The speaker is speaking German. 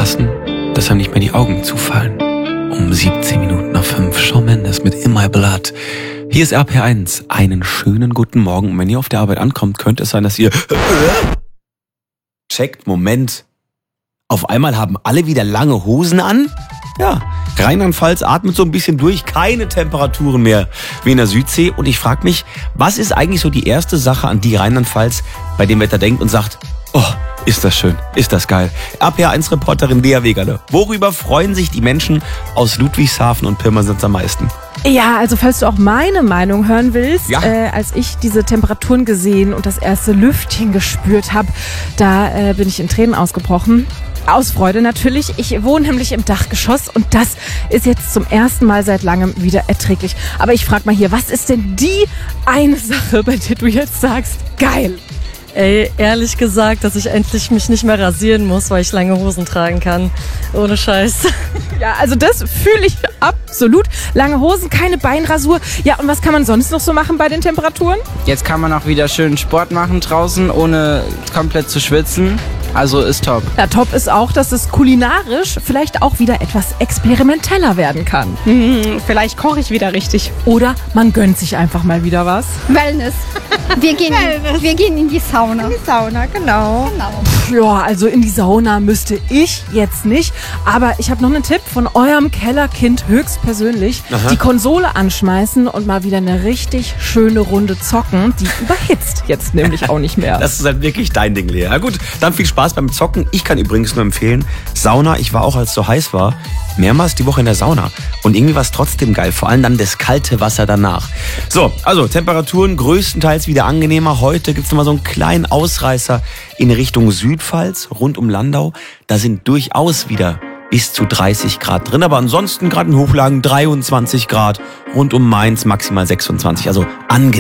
aufpassen, dass einem nicht mehr die Augen zufallen. Um 17 Minuten nach 5, Shawn Mendes mit In My Blood. Hier ist RPR1. Einen schönen guten Morgen. Und wenn ihr auf der Arbeit ankommt, könnte es sein, dass ihr... Checkt, Moment. Auf einmal haben alle wieder lange Hosen an? Ja, Rheinland-Pfalz atmet so ein bisschen durch, keine Temperaturen mehr wie in der Südsee. Und ich frage mich, was ist eigentlich so die erste Sache, an die Rheinland-Pfalz bei dem Wetter denkt und sagt, oh, ist das schön, ist das geil. RPR1-Reporterin Lea Wegerle. Worüber freuen sich die Menschen aus Ludwigshafen und Pirmasens am meisten? Ja, also falls du auch meine Meinung hören willst, Ja. Als ich diese Temperaturen gesehen und das erste Lüftchen gespürt habe, da bin ich in Tränen ausgebrochen. Aus Freude natürlich. Ich wohne nämlich im Dachgeschoss und das ist jetzt zum ersten Mal seit langem wieder erträglich. Aber ich frage mal hier, was ist denn die eine Sache, bei der du jetzt sagst, geil? Ey, ehrlich gesagt, dass ich endlich mich nicht mehr rasieren muss, weil ich lange Hosen tragen kann. Ohne Scheiß. Ja, also das fühle ich absolut. Lange Hosen, keine Beinrasur. Ja, und was kann man sonst noch so machen bei den Temperaturen? Jetzt kann man auch wieder schön Sport machen draußen, ohne komplett zu schwitzen. Also ist top. Ja, top ist auch, dass es kulinarisch vielleicht auch wieder etwas experimenteller werden kann. Vielleicht koche ich wieder richtig. Oder man gönnt sich einfach mal wieder was. Wellness. Wir gehen in die Sauna. In die Sauna, genau. Ja, also in die Sauna müsste ich jetzt nicht. Aber ich habe noch einen Tipp von eurem Kellerkind höchstpersönlich. Aha. Die Konsole anschmeißen und mal wieder eine richtig schöne Runde zocken. Die überhitzt jetzt nämlich auch nicht mehr. Das ist halt wirklich dein Ding, Lea. Ja gut, dann viel Spaß beim Zocken. Ich kann übrigens nur empfehlen, Sauna, ich war auch, als es so heiß war, mehrmals die Woche in der Sauna. Und irgendwie war es trotzdem geil, vor allem dann das kalte Wasser danach. So, also Temperaturen größtenteils wieder angenehmer. Heute gibt's nochmal so einen kleinen Ausreißer in Richtung Südpfalz, rund um Landau. Da sind durchaus wieder bis zu 30 Grad drin, aber ansonsten gerade in Hochlagen 23 Grad, rund um Mainz maximal 26, also angenehm.